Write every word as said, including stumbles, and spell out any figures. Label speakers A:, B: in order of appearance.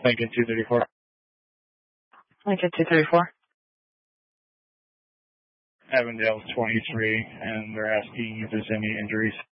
A: Lincoln two thirty-four.
B: Lincoln two thirty-four.
A: Avondale twenty-three, and they're asking if there's any injuries.